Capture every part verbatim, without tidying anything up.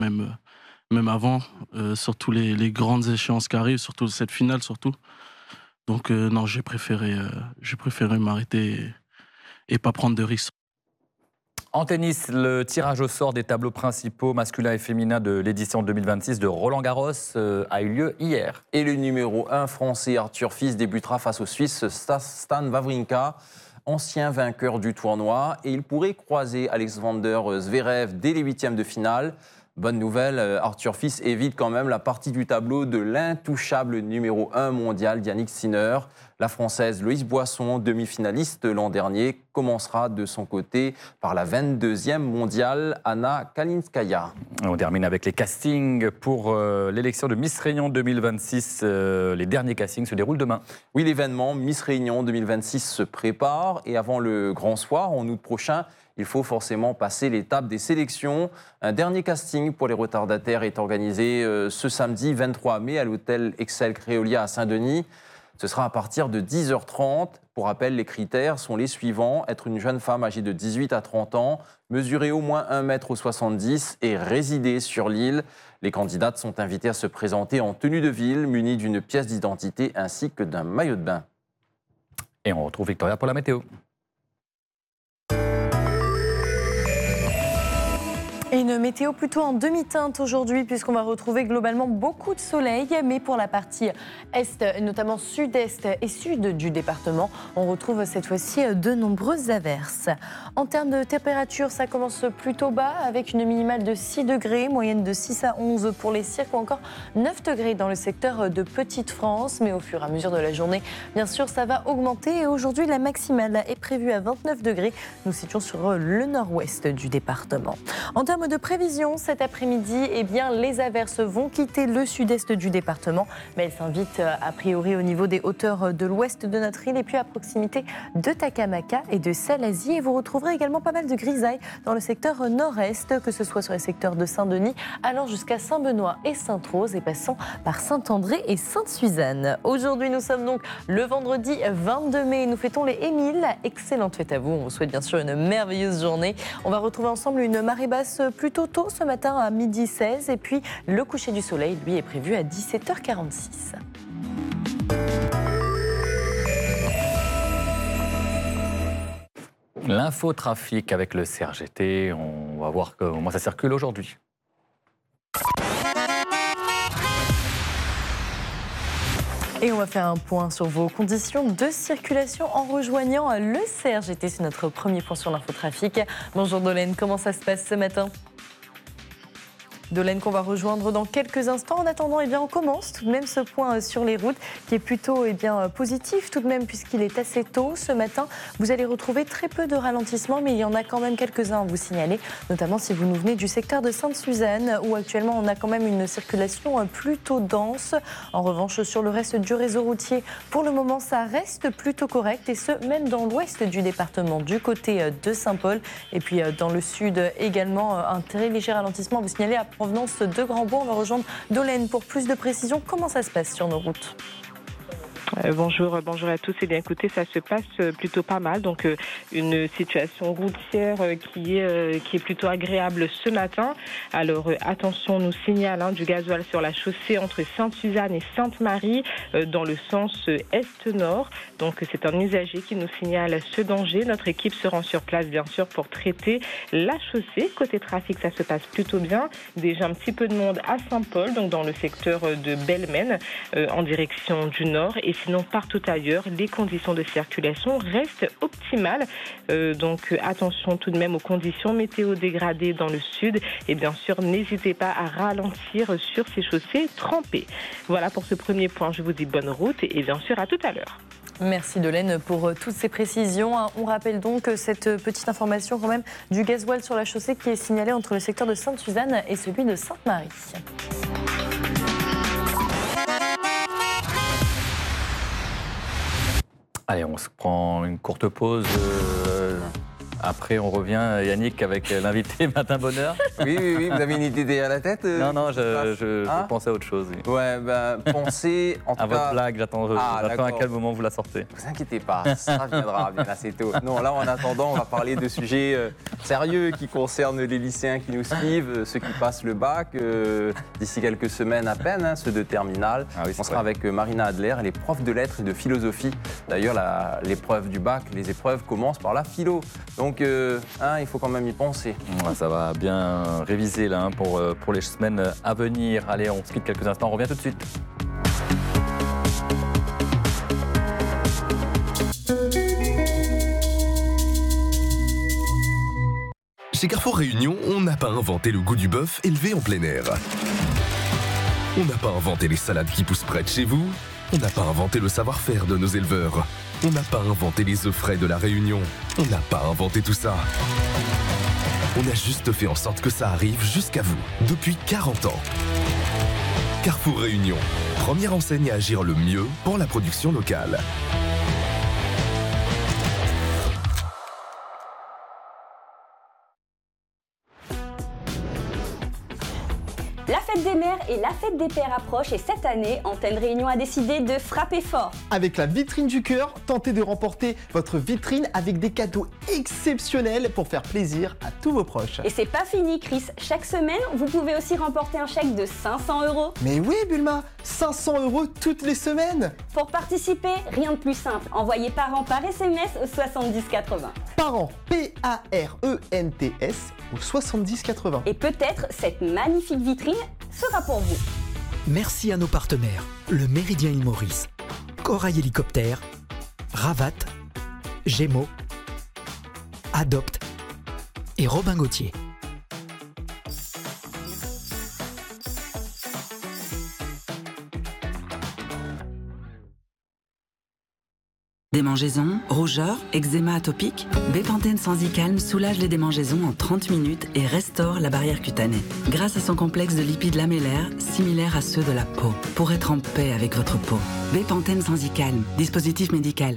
même, euh, même avant, euh, surtout les, les grandes échéances qui arrivent, surtout cette finale surtout. Donc euh, non, j'ai préféré, euh, j'ai préféré m'arrêter et, et pas prendre de risques. En tennis, le tirage au sort des tableaux principaux masculins et féminins de l'édition deux mille vingt-six de Roland-Garros euh, a eu lieu hier. Et le numéro un français Arthur Fils débutera face au Suisse Stan Wawrinka, ancien vainqueur du tournoi. Et il pourrait croiser Alexander Zverev dès les huitièmes de finale. Bonne nouvelle, Arthur Fils évite quand même la partie du tableau de l'intouchable numéro un mondial Yannick Sinner. La Française Loïse Boisson, demi-finaliste l'an dernier, commencera de son côté par la vingt-deuxième mondiale Anna Kalinskaya. On termine avec les castings pour euh, l'élection de Miss Réunion deux mille vingt-six. Euh, les derniers castings se déroulent demain. Oui, l'événement Miss Réunion deux mille vingt-six se prépare et avant le grand soir, en août prochain, il faut forcément passer l'étape des sélections. Un dernier casting pour les retardataires est organisé euh, ce samedi vingt-trois mai à l'hôtel Excel Créolia à Saint-Denis. Ce sera à partir de dix heures trente. Pour rappel, les critères sont les suivants. Être une jeune femme âgée de dix-huit à trente ans, mesurer au moins un mètre soixante-dix et résider sur l'île. Les candidates sont invitées à se présenter en tenue de ville, munies d'une pièce d'identité ainsi que d'un maillot de bain. Et on retrouve Victoria pour la météo. Et une météo plutôt en demi-teinte aujourd'hui puisqu'on va retrouver globalement beaucoup de soleil, mais pour la partie est, notamment sud-est et sud du département, on retrouve cette fois-ci de nombreuses averses. En termes de température, ça commence plutôt bas avec une minimale de six degrés, moyenne de six à onze pour les cirques ou encore neuf degrés dans le secteur de Petite-France. Mais au fur et à mesure de la journée, bien sûr, ça va augmenter et aujourd'hui, la maximale est prévue à vingt-neuf degrés. Nous situons sur le nord-ouest du département. En termes de prévision, cet après-midi, eh bien, les averses vont quitter le sud-est du département, mais elles s'invitent a priori au niveau des hauteurs de l'ouest de notre île et puis à proximité de Takamaka et de Salazie. Et vous retrouverez également pas mal de grisailles dans le secteur nord-est, que ce soit sur les secteurs de Saint-Denis, allant jusqu'à Saint-Benoît et Sainte-Rose et passant par Saint-André et Sainte-Suzanne. Aujourd'hui, nous sommes donc le vendredi vingt-deux mai. Nous fêtons les Émiles. Excellente fête à vous. On vous souhaite bien sûr une merveilleuse journée. On va retrouver ensemble une marée basse plutôt tôt ce matin à midi seize et puis le coucher du soleil, lui, est prévu à dix-sept heures quarante-six. L'infotrafic avec le C R G T, on va voir comment ça circule aujourd'hui. Et on va faire un point sur vos conditions de circulation en rejoignant le C R G T. C'est notre premier point sur l'infotrafic. Bonjour Dolène, comment ça se passe ce matin ? Dolène qu'on va rejoindre dans quelques instants. En attendant, eh bien, on commence tout de même ce point sur les routes qui est plutôt eh bien, positif tout de même puisqu'il est assez tôt ce matin. Vous allez retrouver très peu de ralentissements, mais il y en a quand même quelques-uns à vous signaler, notamment si vous nous venez du secteur de Sainte-Suzanne où actuellement on a quand même une circulation plutôt dense. En revanche, sur le reste du réseau routier, pour le moment, ça reste plutôt correct et ce, même dans l'ouest du département, du côté de Saint-Paul. Et puis dans le sud également, un très léger ralentissement à vous signaler à provenance de Grand-Bourg. On va rejoindre Dolène pour plus de précisions. Comment ça se passe sur nos routes ? Euh, bonjour, bonjour à tous. Eh bien, écoutez, ça se passe plutôt pas mal. Donc, euh, une situation routière euh, qui est euh, qui est plutôt agréable ce matin. Alors, euh, attention, on nous signale hein, du gasoil sur la chaussée entre Sainte-Suzanne et Sainte-Marie euh, dans le sens euh, est-nord. Donc, c'est un usager qui nous signale ce danger. Notre équipe se rend sur place, bien sûr, pour traiter la chaussée. Côté trafic, ça se passe plutôt bien. Déjà un petit peu de monde à Saint-Paul, donc dans le secteur de Belmen, euh, en direction du nord. Et sinon, partout ailleurs, les conditions de circulation restent optimales. Euh, donc, attention tout de même aux conditions météo dégradées dans le sud. Et bien sûr, n'hésitez pas à ralentir sur ces chaussées trempées. Voilà pour ce premier point. Je vous dis bonne route et bien sûr, à tout à l'heure. Merci Dolène pour toutes ces précisions. On rappelle donc cette petite information quand même du gasoil sur la chaussée qui est signalée entre le secteur de Sainte-Suzanne et celui de Sainte-Marie. Allez, on se prend une courte pause. Euh, Après, on revient, Yannick, avec l'invité Matin Bonheur. Oui, oui, oui, vous avez une idée à la tête euh, Non, non, je, je, Hein je pensais à autre chose. Oui. Ouais, ben, pensez en tout À votre cas. blague, j'attends Ah, j'attends à d'accord. quel moment vous la sortez. Vous inquiétez pas, ça viendra bien assez tôt. Non, là, en attendant, on va parler de sujets euh, sérieux qui concernent les lycéens qui nous suivent, euh, ceux qui passent le bac euh, d'ici quelques semaines à peine, hein, ceux de terminale. Ah oui, on c'est sera vrai. avec euh, Marina Adler, elle est prof de lettres et de philosophie. D'ailleurs, la- l'épreuve du bac, les épreuves commencent par la philo. Donc, euh, hein, il faut quand même y penser. Ouais, ça va bien réviser là, hein, pour, euh, pour les semaines à venir. Allez, on se quitte quelques instants, on revient tout de suite. Chez Carrefour Réunion, on n'a pas inventé le goût du bœuf élevé en plein air. On n'a pas inventé les salades qui poussent près de chez vous. On n'a pas inventé le savoir-faire de nos éleveurs. On n'a pas inventé les œufs frais de la Réunion. On n'a pas inventé tout ça. On a juste fait en sorte que ça arrive jusqu'à vous, depuis quarante ans. Carrefour Réunion, première enseigne à agir le mieux pour la production locale. La fête des mères et la fête des pères approchent et cette année, Antenne Réunion a décidé de frapper fort. Avec la vitrine du cœur, tentez de remporter votre vitrine avec des cadeaux exceptionnels pour faire plaisir à tous vos proches. Et c'est pas fini, Chris. Chaque semaine, vous pouvez aussi remporter un chèque de cinq cents euros. Mais oui, Bulma, cinq cents euros toutes les semaines. Pour participer, rien de plus simple. Envoyez parents par S M S au soixante-dix quatre-vingts. Parents, P A R E N T S au soixante-dix quatre-vingts. Et peut-être cette magnifique vitrine sera pour vous. Merci à nos partenaires, le Méridien Île Maurice, Corail Hélicoptère, Ravat, Gémeaux, Adopte et Robin Gauthier. Démangeaisons, rougeur, eczéma atopique, Bépantène Sensicalme soulage les démangeaisons en trente minutes et restaure la barrière cutanée. Grâce à son complexe de lipides lamellaires, similaires à ceux de la peau, pour être en paix avec votre peau. Bépantène Sensicalme, dispositif médical.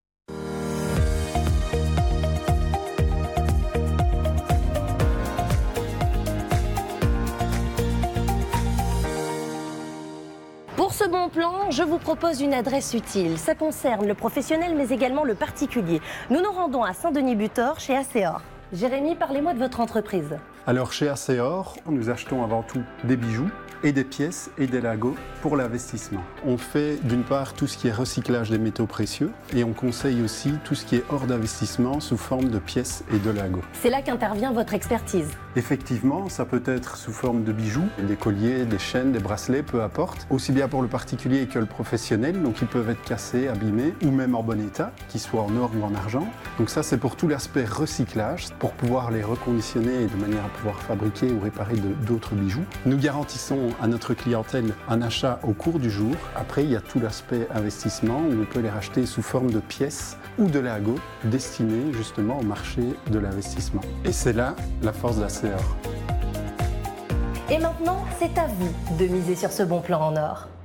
Pour ce bon plan, je vous propose une adresse utile. Ça concerne le professionnel mais également le particulier. Nous nous rendons à Saint-Denis-Butor chez Acéor. Jérémy, parlez-moi de votre entreprise. Alors chez Acéor, nous achetons avant tout des bijoux et des pièces et des lingots pour l'investissement. On fait d'une part tout ce qui est recyclage des métaux précieux et on conseille aussi tout ce qui est hors d'investissement sous forme de pièces et de lingots. C'est là qu'intervient votre expertise. Effectivement, ça peut être sous forme de bijoux, des colliers, des chaînes, des bracelets, peu importe, aussi bien pour le particulier que le professionnel, donc ils peuvent être cassés, abîmés ou même en bon état, qu'ils soient en or ou en argent. Donc ça c'est pour tout l'aspect recyclage, pour pouvoir les reconditionner de manière à pouvoir fabriquer ou réparer de- d'autres bijoux. Nous garantissons à notre clientèle un achat au cours du jour. Après, il y a tout l'aspect investissement où on peut les racheter sous forme de pièces ou de lingots destinés justement au marché de l'investissement. Et c'est là la force d'Acéor. Et maintenant, c'est à vous de miser sur ce bon plan en or.